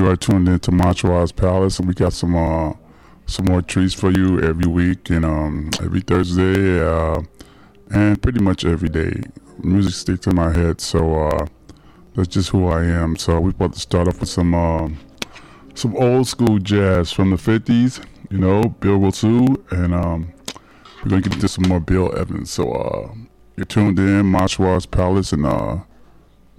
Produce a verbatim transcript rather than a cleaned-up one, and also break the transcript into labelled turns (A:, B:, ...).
A: You are tuned into Montrose Palace, and we got some uh, some more treats for you every week and um, every Thursday, uh, and pretty much every day. Music sticks in my head, so uh, that's just who I am. So we're about to start off with some uh, some old school jazz from the fifties. You know, Bill Russell, and um, we're gonna get into some more Bill Evans. So uh, you're tuned in, Montrose Palace, and uh,